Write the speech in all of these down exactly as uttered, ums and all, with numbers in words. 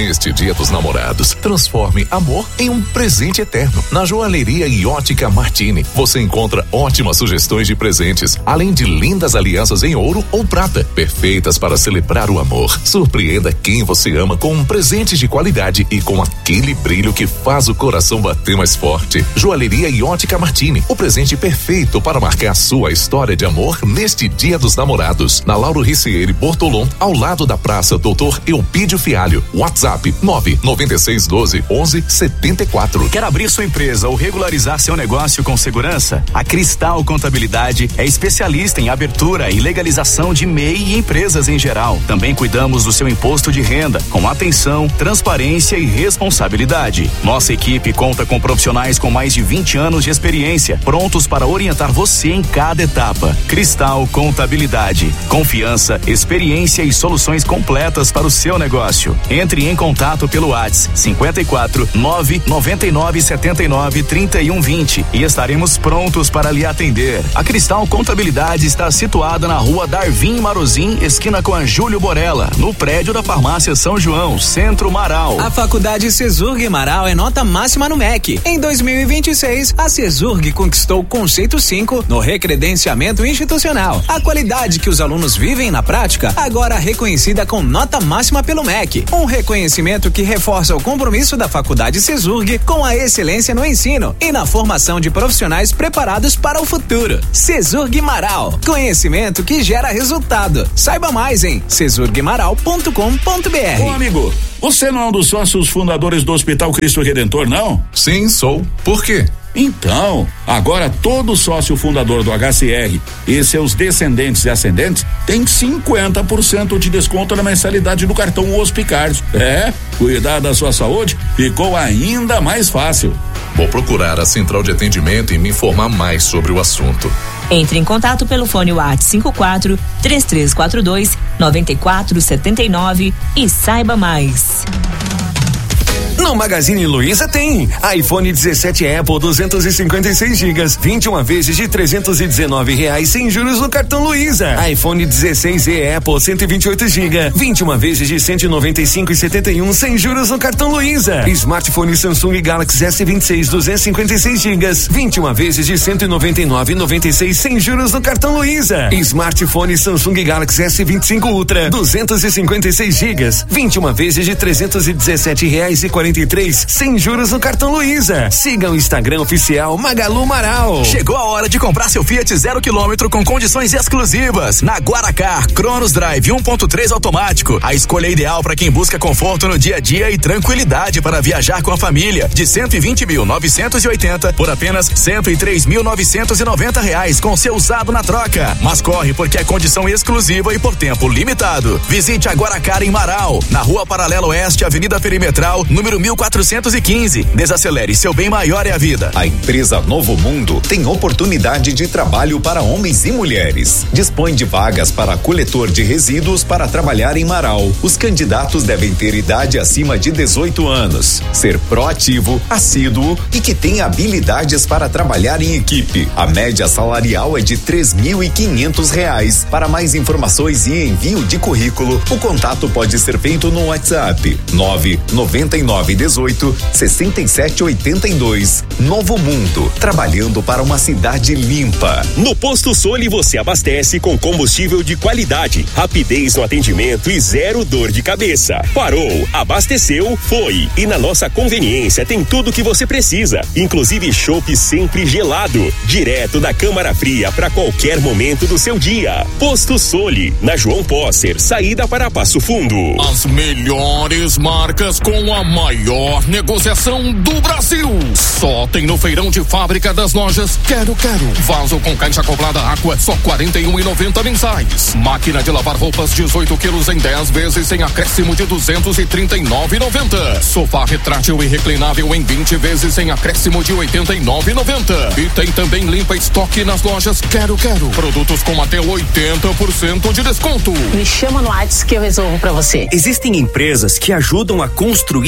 Neste Dia dos Namorados, transforme amor em um presente eterno. Na Joalheria e Ótica Martini, você encontra ótimas sugestões de presentes, além de lindas alianças em ouro ou prata, perfeitas para celebrar o amor. Surpreenda quem você ama com um presente de qualidade e com aquele brilho que faz o coração bater mais forte. Joalheria e Ótica Martini, o presente perfeito para marcar sua história de amor neste Dia dos Namorados. Na Lauro Ricieri Bortolom, ao lado da Praça Doutor Eupídio Fialho. WhatsApp nove nove seis um dois onze setenta e quatro. Quer abrir sua empresa ou regularizar seu negócio com segurança? A Cristal Contabilidade é especialista em abertura e legalização de M E I e empresas em geral. Também cuidamos do seu imposto de renda, com atenção, transparência e responsabilidade. Nossa equipe conta com profissionais com mais de vinte anos de experiência, prontos para orientar você em cada etapa. Cristal Contabilidade. Confiança, experiência e soluções completas para o seu negócio. Entre em contato pelo WhatsApp cinquenta e quatro nove noventa e nove setenta e nove trinta e um vinte e estaremos prontos para lhe atender. A Cristal Contabilidade está situada na rua Darvin Marozin, esquina com a Júlio Borella, no prédio da Farmácia São João, Centro Marau. A Faculdade Cesurg Marau é nota máxima no M E C. Em dois mil e vinte e seis, a Cesurg conquistou o conceito cinco no recredenciamento institucional. A qualidade que os alunos vivem na prática, agora reconhecida com nota máxima pelo M E C. Um reconhecimento que reforça o compromisso da Faculdade Cesurg com a excelência no ensino e na formação de profissionais preparados para o futuro. Cesurg Marau, conhecimento que gera resultado. Saiba mais em cesurg maral ponto com ponto b r. Ô amigo, você não é um dos sócios fundadores do Hospital Cristo Redentor, não? Sim, sou. Por quê? Então, agora todo sócio fundador do H C R e seus descendentes e ascendentes tem cinquenta por cento de desconto na mensalidade do cartão Hospicard. É, cuidar da sua saúde ficou ainda mais fácil. Vou procurar a central de atendimento e me informar mais sobre o assunto. Entre em contato pelo fone WhatsApp cinco quatro três três quatro dois nove quatro sete nove e saiba mais. No Magazine Luiza tem iPhone dezessete Apple duzentos e cinquenta e seis gigas, vinte e uma vezes de trezentos e dezenove reais sem juros no cartão Luiza. iPhone dezesseis e Apple cento e vinte e oito gigas, vinte e uma vezes de cento e noventa e cinco e setenta e um sem juros no cartão Luiza. Smartphone Samsung Galaxy S vinte e seis duzentos e cinquenta e seis gigas, vinte e uma vezes de cento e noventa e nove e noventa e seis sem juros no cartão Luiza. Smartphone Samsung Galaxy S vinte e cinco Ultra duzentos e cinquenta e seis gigas, vinte e uma vezes de trezentos e dezessete reais e quarenta e três sem juros no cartão Luiza. Siga o Instagram oficial Magalu Marau. Chegou a hora de comprar seu Fiat zero quilômetro com condições exclusivas na Guaracar Cronos Drive um ponto três automático. A escolha ideal para quem busca conforto no dia a dia e tranquilidade para viajar com a família. De cento e vinte mil novecentos e oitenta por apenas cento e três mil novecentos e noventa reais com seu usado na troca. Mas corre porque é condição exclusiva e por tempo limitado. Visite a Guaracar em Marau, na Rua Paralela Oeste, Avenida Perimetral, número mil quatrocentos e quinze. Desacelere, seu bem maior é a vida. A empresa Novo Mundo tem oportunidade de trabalho para homens e mulheres. Dispõe de vagas para coletor de resíduos para trabalhar em Marau. Os candidatos devem ter idade acima de dezoito anos, ser proativo, assíduo e que tenha habilidades para trabalhar em equipe. A média salarial é de três mil e quinhentos reais. Para mais informações e envio de currículo, o contato pode ser feito no WhatsApp nove noventa e nove dezoito sessenta e sete oitenta e dois. Novo Mundo, trabalhando para uma cidade limpa. No Posto Soli você abastece com combustível de qualidade, rapidez no atendimento e zero dor de cabeça. Parou, abasteceu, foi. E na nossa conveniência tem tudo que você precisa, inclusive chopp sempre gelado, direto da câmara fria para qualquer momento do seu dia. Posto Soli, na João Posser, saída para Passo Fundo. As melhores marcas com a maior negociação do Brasil. Só tem no feirão de fábrica das lojas Quero Quero. Vaso com caixa acoplada Aqua, só quarenta e um e noventa mensais. Máquina de lavar roupas dezoito quilos em dez vezes sem acréscimo de duzentos e trinta e nove e noventa. Sofá retrátil e reclinável em vinte vezes sem acréscimo de oitenta e nove e noventa. E tem também limpa estoque nas lojas Quero Quero. Produtos com até oitenta por cento de desconto. Me chama no WhatsApp que eu resolvo pra você. Existem empresas que ajudam a construir cidades.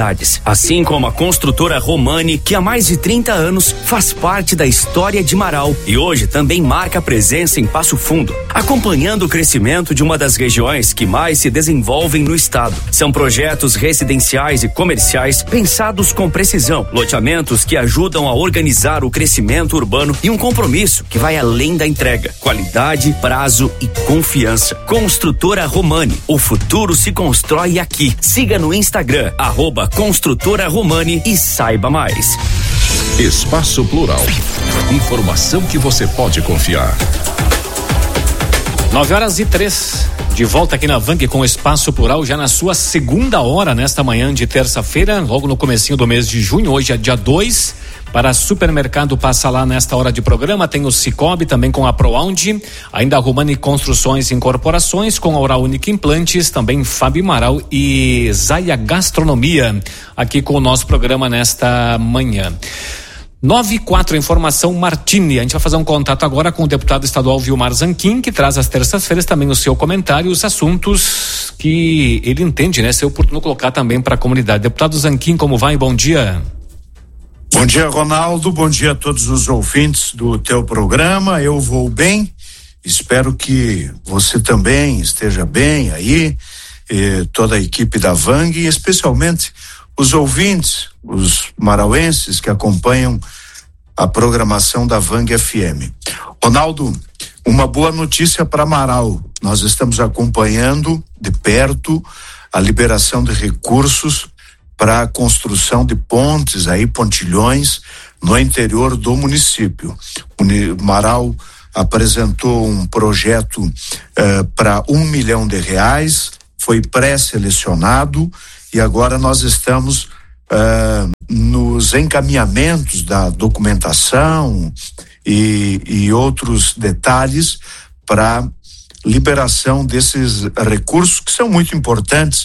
cidades. Assim como a construtora Romani, que há mais de trinta anos faz parte da história de Marau e hoje também marca presença em Passo Fundo, acompanhando o crescimento de uma das regiões que mais se desenvolvem no estado. São projetos residenciais e comerciais pensados com precisão, loteamentos que ajudam a organizar o crescimento urbano e um compromisso que vai além da entrega, qualidade, prazo e confiança. Construtora Romani, o futuro se constrói aqui. Siga no Instagram, arroba Construtora Romani e saiba mais. Espaço Plural. Informação que você pode confiar. Nove horas e três. De volta aqui na Vang com o Espaço Plural, já na sua segunda hora nesta manhã de terça-feira, logo no comecinho do mês de junho. Hoje é dia dois. Para supermercado passa lá nesta hora de programa, tem o Cicobi também com a ProAundi, ainda a Romani Construções e Incorporações com a Oral Unique Implantes, também Fábio Amaral e Zaya Gastronomia aqui com o nosso programa nesta manhã. Nove e quatro, informação Martini. A gente vai fazer um contato agora com o deputado estadual Vilmar Zanquim, que traz às terças-feiras também o seu comentário, os assuntos que ele entende, né, ser oportuno colocar também para a comunidade. Deputado Zanquim, como vai? Bom dia. Bom dia, Ronaldo. Bom dia a todos os ouvintes do teu programa. Eu vou bem. Espero que você também esteja bem aí, eh, toda a equipe da Vang, e especialmente os ouvintes, os marauenses que acompanham a programação da Vang F M. Ronaldo, uma boa notícia para Marau. Nós estamos acompanhando de perto a liberação de recursos para a construção de pontes aí, pontilhões no interior do município. O Marau apresentou um projeto eh, para um milhão de reais, foi pré-selecionado e agora nós estamos uh, nos encaminhamentos da documentação e, e outros detalhes para liberação desses recursos que são muito importantes,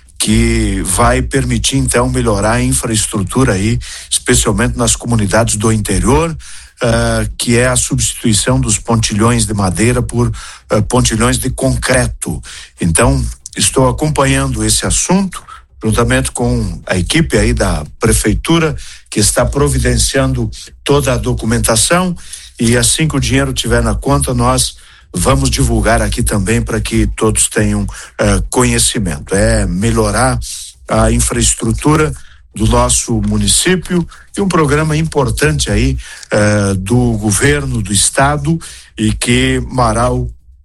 que vai permitir então melhorar a infraestrutura aí, especialmente nas comunidades do interior, uh, que é a substituição dos pontilhões de madeira por uh, pontilhões de concreto. Então, estou acompanhando esse assunto juntamente com a equipe aí da prefeitura, que está providenciando toda a documentação, e assim que o dinheiro estiver na conta, nós vamos divulgar aqui também para que todos tenham uh, conhecimento. É melhorar a infraestrutura do nosso município e um programa importante aí uh, do governo do estado, e que Marau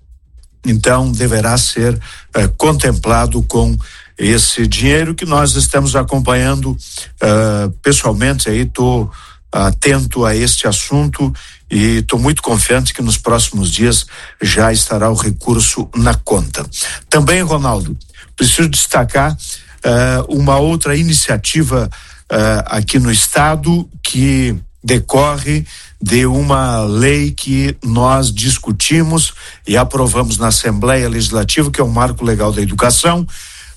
então deverá ser uh, contemplado com esse dinheiro que nós estamos acompanhando uh, pessoalmente. Aí estou atento a este assunto e estou muito confiante que nos próximos dias já estará o recurso na conta. Também, Ronaldo, preciso destacar uh, uma outra iniciativa uh, aqui no estado, que decorre de uma lei que nós discutimos e aprovamos na Assembleia Legislativa, que é o Marco Legal da Educação,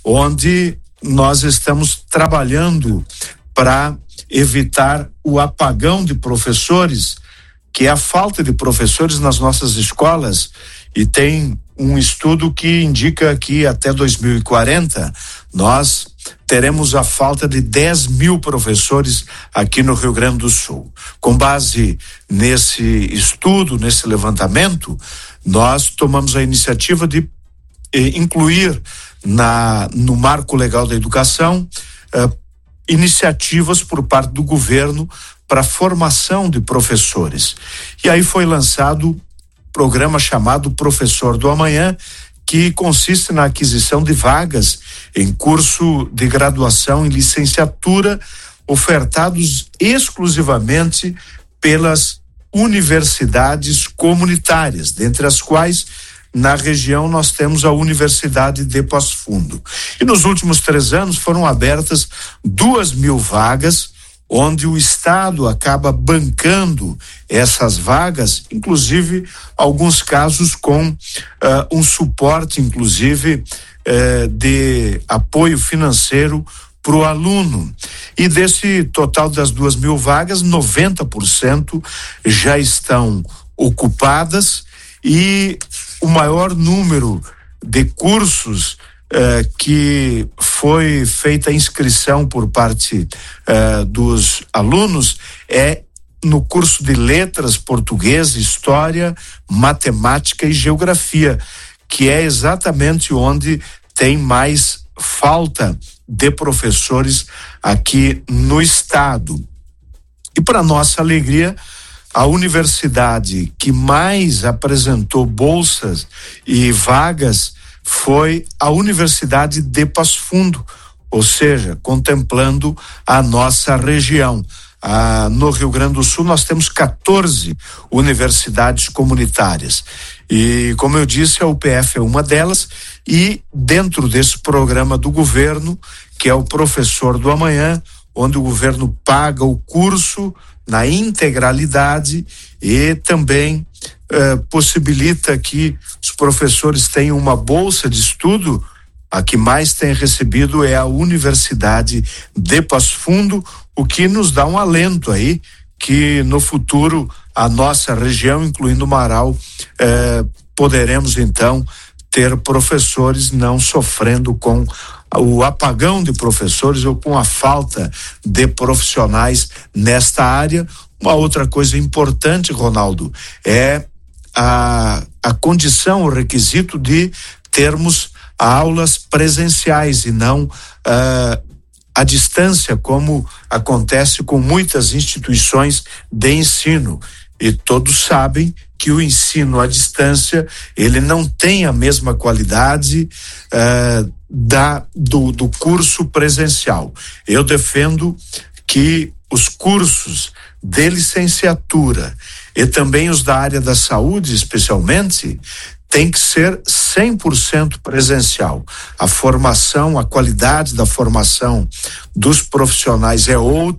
onde nós estamos trabalhando para evitar o apagão de professores, que é a falta de professores nas nossas escolas, e tem um estudo que indica que até dois mil e quarenta nós teremos a falta de dez mil professores aqui no Rio Grande do Sul. Com base nesse estudo, nesse levantamento, nós tomamos a iniciativa de eh, incluir Na, no Marco Legal da Educação, uh, iniciativas por parte do governo para formação de professores. E aí foi lançado um programa chamado Professor do Amanhã, que consiste na aquisição de vagas em curso de graduação e licenciatura ofertados exclusivamente pelas universidades comunitárias, dentre as quais na região nós temos a Universidade de Passo Fundo. E nos últimos três anos foram abertas duas mil vagas, onde o Estado acaba bancando essas vagas, inclusive alguns casos com uh, um suporte, inclusive, uh, de apoio financeiro para o aluno. E desse total das duas mil vagas, noventa por cento já estão ocupadas, e o maior número de cursos eh, que foi feita a inscrição por parte uh, dos alunos é no curso de letras, português, história, matemática e geografia, que é exatamente onde tem mais falta de professores aqui no estado. E para nossa alegria, a universidade que mais apresentou bolsas e vagas foi a Universidade de Passo Fundo, ou seja, contemplando a nossa região. Ah, no Rio Grande do Sul nós temos quatorze universidades comunitárias e, como eu disse, a U P F é uma delas, e dentro desse programa do governo, que é o Professor do Amanhã, onde o governo paga o curso na integralidade e também eh, possibilita que os professores tenham uma bolsa de estudo. A que mais tem recebido é a Universidade de Passo Fundo, o que nos dá um alento aí, que no futuro a nossa região, incluindo Marau, eh, poderemos então ter professores não sofrendo com o apagão de professores ou com a falta de profissionais nesta área. Uma outra coisa importante, Ronaldo, é a, a condição, o requisito de termos aulas presenciais e não uh, à distância, como acontece com muitas instituições de ensino. E todos sabem que o ensino à distância, ele não tem a mesma qualidade uh, da, do, do curso presencial. Eu defendo que os cursos de licenciatura e também os da área da saúde, especialmente, tem que ser cem por cento presencial. A formação, a qualidade da formação dos profissionais é outra.